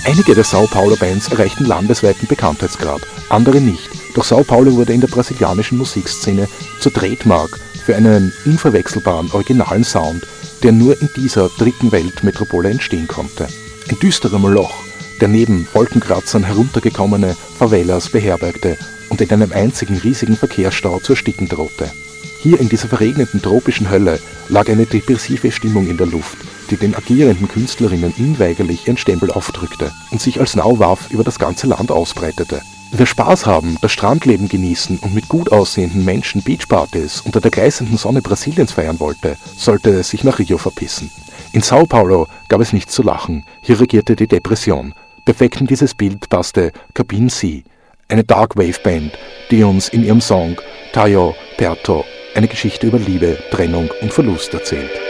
Einige der São Paulo Bands erreichten landesweiten Bekanntheitsgrad, andere nicht. Doch São Paulo wurde in der brasilianischen Musikszene zur Trademark für einen unverwechselbaren, originalen Sound, der nur in dieser dritten Weltmetropole entstehen konnte. Ein düsterer Moloch, der neben Wolkenkratzern heruntergekommene Favelas beherbergte und in einem einzigen riesigen Verkehrsstau zu ersticken drohte. Hier in dieser verregneten tropischen Hölle lag eine depressive Stimmung in der Luft, die den agierenden Künstlerinnen unweigerlich ihren Stempel aufdrückte und sich als Nauwaff über das ganze Land ausbreitete. Wer Spaß haben, das Strandleben genießen und mit gut aussehenden Menschen Beachpartys unter der gleißenden Sonne Brasiliens feiern wollte, sollte sich nach Rio verpissen. In São Paulo gab es nichts zu lachen, hier regierte die Depression. Perfekt in dieses Bild passte Cabine C, eine Dark Wave Band, die uns in ihrem Song Tayo Perto eine Geschichte über Liebe, Trennung und Verlust erzählt.